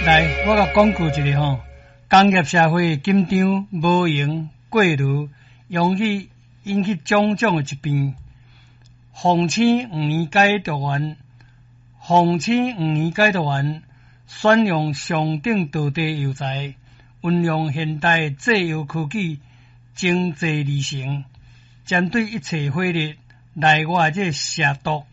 来，我甲讲句一个吼，工业社会紧张无闲过炉，容易引起种种的疾病。防青黄年解毒丸，防青黄年解毒丸选用上等道地药材，运用现代制药科技，精制而成，针对一切火热内外这蛇毒